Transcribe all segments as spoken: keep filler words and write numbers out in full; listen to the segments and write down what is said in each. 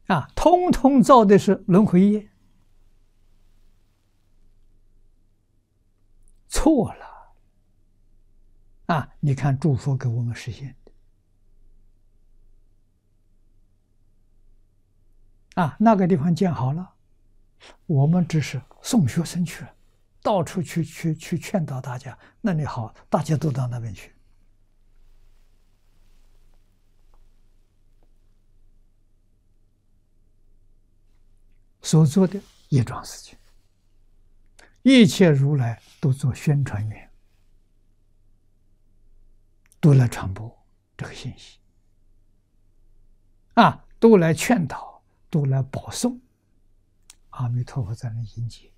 啊，通通造的是轮回业，错了啊！你看，诸佛给我们实现的啊，那个地方建好了，我们只是送学生去了，到处去去去劝导大家，那里好，大家都到那边去。所做的业障事情，一切如来都做宣传员，都来传播这个信息啊，都来劝导，都来保送阿弥陀佛在那迎接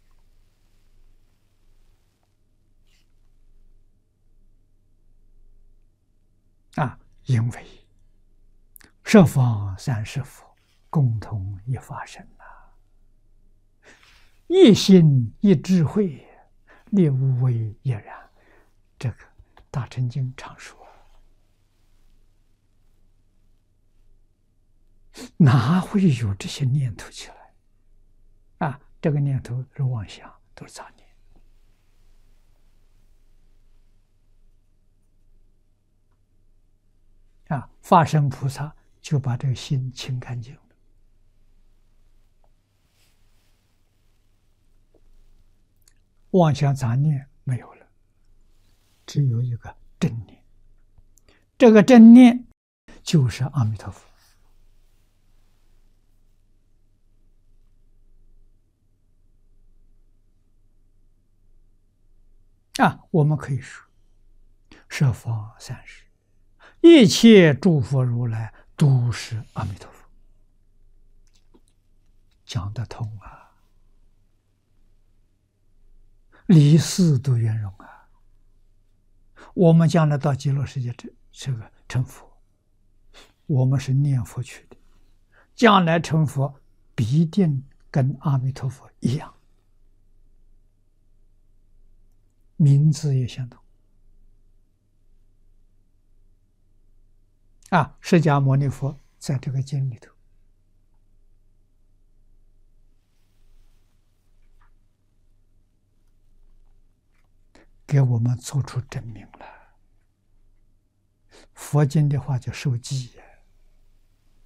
啊，因为十方三世佛共同一法身呐、啊，一心一智慧，列无为亦然。这个大乘经常说，哪会有这些念头起来啊？这个念头是妄想，都是杂念啊！法身菩萨就把这个心清干净了，妄想杂念没有了，只有一个正念。这个正念就是阿弥陀佛啊！我们可以说，十方三世一切诸佛如来都是阿弥陀佛，讲得通啊，离世都圆融啊。我们将来到极乐世界这这个成佛，我们是念佛去的，将来成佛必定跟阿弥陀佛一样，名字也相同啊。释迦牟尼佛在这个经里头给我们做出证明了。佛经的话叫受记啊，